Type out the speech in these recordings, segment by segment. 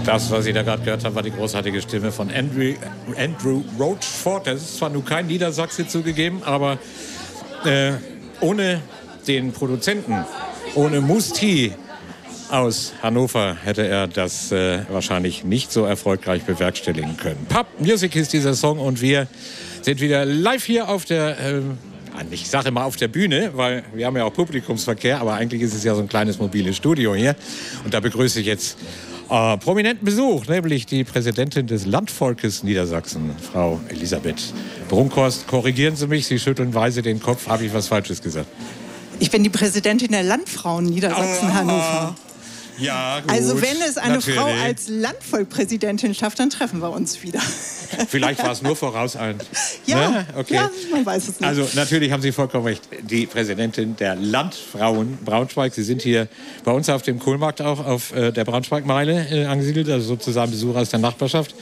Das, was Sie da gerade gehört haben, war die großartige Stimme von Andrew Rochford. Das ist zwar nur kein Niedersachse zugegeben, aber ohne den Produzenten, ohne Musti aus Hannover hätte er das wahrscheinlich nicht so erfolgreich bewerkstelligen können. Pub Music ist dieser Song und wir sind wieder live hier auf der, ich sage immer auf der Bühne, weil wir haben ja auch Publikumsverkehr, aber eigentlich ist es ja so ein kleines mobiles Studio hier. Und da begrüße ich jetzt prominenten Besuch, nämlich die Präsidentin des Landvolkes Niedersachsen, Frau Elisabeth Brunkhorst. Korrigieren Sie mich, Sie schütteln weise den Kopf. Habe ich was Falsches gesagt? Ich bin die Präsidentin der Landfrauen Niedersachsen-Hannover. Ja, gut. Also wenn es eine natürlich. Frau als Landvolkpräsidentin schafft, dann treffen wir uns wieder. Vielleicht war es nur vorauseilend. Ja, ne? Okay. Ja, man weiß es nicht. Also natürlich haben Sie vollkommen recht. Die Präsidentin der Landfrauen Braunschweig. Sie sind hier bei uns auf dem Kohlmarkt auch auf der Braunschweigmeile angesiedelt, also sozusagen Besucher aus der Nachbarschaft.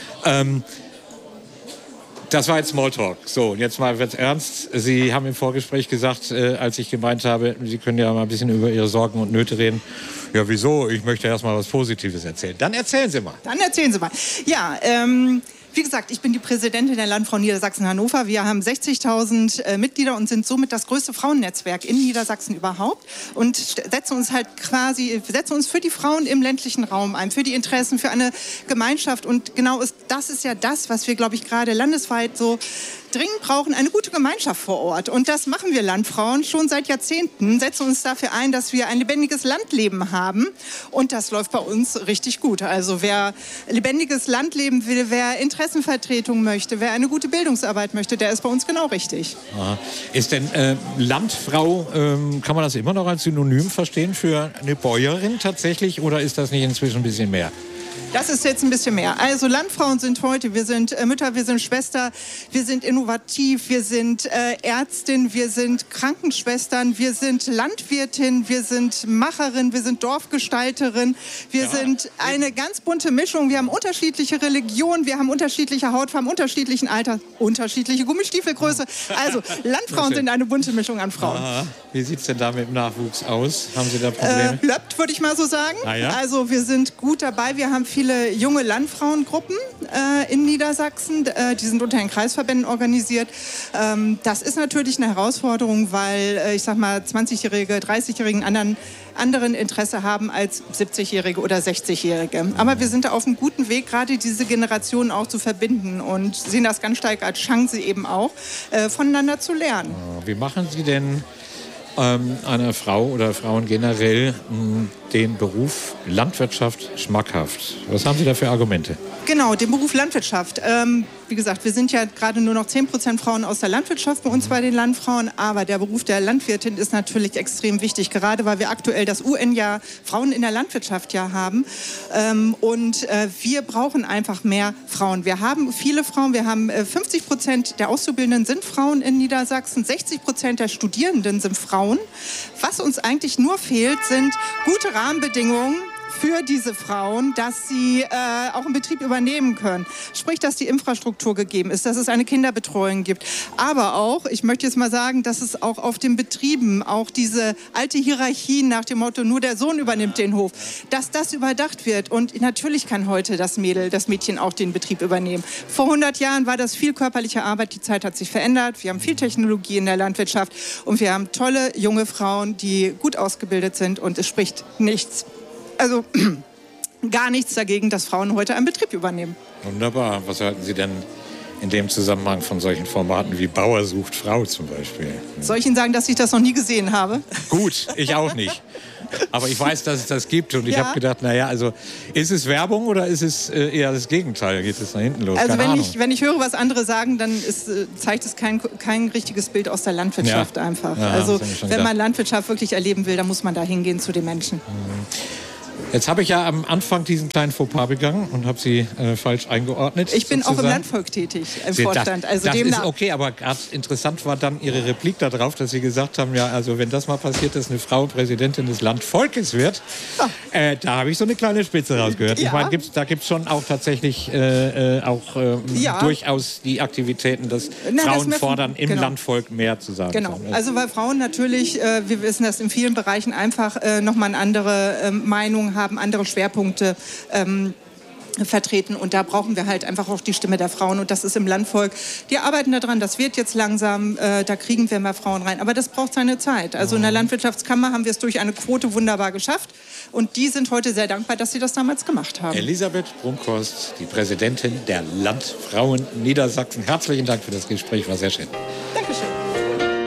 Das war jetzt Smalltalk. So, und jetzt mal wird's ernst. Sie haben im Vorgespräch gesagt, als ich gemeint habe, Sie können ja mal ein bisschen über Ihre Sorgen und Nöte reden. Ja, wieso? Ich möchte erst mal was Positives erzählen. Dann erzählen Sie mal. Ja, wie gesagt, ich bin die Präsidentin der Landfrauen Niedersachsen-Hannover. Wir haben 60.000 Mitglieder und sind somit das größte Frauennetzwerk in Niedersachsen überhaupt und setzen uns für die Frauen im ländlichen Raum ein, für die Interessen, für eine Gemeinschaft. Und genau das ist ja das, was wir, glaube ich, gerade landesweit so dringend brauchen, eine gute Gemeinschaft vor Ort. Und das machen wir Landfrauen schon seit Jahrzehnten, setzen uns dafür ein, dass wir ein lebendiges Landleben haben. Und das läuft bei uns richtig gut. Also wer lebendiges Landleben will, wer Interessenvertretung möchte, wer eine gute Bildungsarbeit möchte, der ist bei uns genau richtig. Aha. Ist denn Landfrau, kann man das immer noch als Synonym verstehen für eine Bäuerin tatsächlich? Oder ist das nicht inzwischen ein bisschen mehr? Das ist jetzt ein bisschen mehr. Also Landfrauen sind heute, wir sind Mütter, wir sind Schwester, wir sind innovativ, wir sind Ärztin, wir sind Krankenschwestern, wir sind Landwirtin, wir sind Macherin, wir sind Dorfgestalterin, wir sind eine ganz bunte Mischung. Wir haben unterschiedliche Religionen, wir haben unterschiedliche Hautfarben, unterschiedlichen Alter, unterschiedliche Gummistiefelgröße. Also Landfrauen sind eine bunte Mischung an Frauen. Aha. Wie sieht es denn da mit dem Nachwuchs aus? Haben Sie da Probleme? Löppt, würde ich mal so sagen. Ah, ja? Also wir sind gut dabei. Wir haben viele junge Landfrauengruppen in Niedersachsen. Die sind unter den Kreisverbänden organisiert. Das ist natürlich eine Herausforderung, weil, ich sag mal, 20-Jährige, 30-Jährigen anderen Interesse haben als 70-Jährige oder 60-Jährige. Aber wir sind da auf einem guten Weg, gerade diese Generationen auch zu verbinden und sehen das ganz stark als Chance eben auch, voneinander zu lernen. Wie machen Sie denn einer Frau oder Frauen generell den Beruf Landwirtschaft schmackhaft? Was haben Sie da für Argumente? Genau, den Beruf Landwirtschaft. Wie gesagt, wir sind ja gerade nur noch 10% Frauen aus der Landwirtschaft bei uns bei den Landfrauen. Aber der Beruf der Landwirtin ist natürlich extrem wichtig, gerade weil wir aktuell das UN-Jahr Frauen in der Landwirtschaft ja haben. Und wir brauchen einfach mehr Frauen. Wir haben viele Frauen. Wir haben 50% der Auszubildenden sind Frauen in Niedersachsen. 60% der Studierenden sind Frauen. Was uns eigentlich nur fehlt, sind gute Rahmenbedingungen für diese Frauen, dass sie auch einen Betrieb übernehmen können. Sprich, dass die Infrastruktur gegeben ist, dass es eine Kinderbetreuung gibt. Aber auch, ich möchte jetzt mal sagen, dass es auch auf den Betrieben, auch diese alte Hierarchie nach dem Motto, nur der Sohn übernimmt den Hof, dass das überdacht wird. Und natürlich kann heute das Mädchen auch den Betrieb übernehmen. Vor 100 Jahren war das viel körperliche Arbeit, die Zeit hat sich verändert. Wir haben viel Technologie in der Landwirtschaft und wir haben tolle junge Frauen, die gut ausgebildet sind und es spricht nichts. Also gar nichts dagegen, dass Frauen heute einen Betrieb übernehmen. Wunderbar. Was halten Sie denn in dem Zusammenhang von solchen Formaten wie Bauer sucht Frau zum Beispiel? Soll ich Ihnen sagen, dass ich das noch nie gesehen habe? Gut, ich auch nicht. Aber ich weiß, dass es das gibt und ich habe gedacht, naja, also ist es Werbung oder ist es eher das Gegenteil? Geht es nach hinten los? Also Keine Ahnung. wenn ich höre, was andere sagen, dann zeigt es kein richtiges Bild aus der Landwirtschaft einfach. Ja, also wenn gedacht. man Landwirtschaft wirklich erleben will, dann muss man da hingehen zu den Menschen. Jetzt habe ich ja am Anfang diesen kleinen Fauxpas begangen und habe Sie falsch eingeordnet. Ich bin sozusagen auch im Landvolk tätig, im Vorstand. Das ist okay, aber gerade interessant war dann Ihre Replik darauf, dass Sie gesagt haben, ja, also wenn das mal passiert, dass eine Frau Präsidentin des Landvolkes wird, da habe ich so eine kleine Spitze rausgehört. Ja. Ich meine, da gibt es schon auch tatsächlich durchaus die Aktivitäten, dass Frauen fordern, im Landvolk mehr zu sagen. Genau, also weil Frauen natürlich, wir wissen das in vielen Bereichen einfach nochmal eine andere Meinung haben, andere Schwerpunkte. vertreten. Und da brauchen wir halt einfach auch die Stimme der Frauen. Und das ist im Landvolk. Die arbeiten daran, das wird jetzt langsam, da kriegen wir mehr Frauen rein. Aber das braucht seine Zeit. Also in der Landwirtschaftskammer haben wir es durch eine Quote wunderbar geschafft. Und die sind heute sehr dankbar, dass sie das damals gemacht haben. Elisabeth Brunkhorst, die Präsidentin der Landfrauen Niedersachsen. Herzlichen Dank für das Gespräch, war sehr schön. Dankeschön.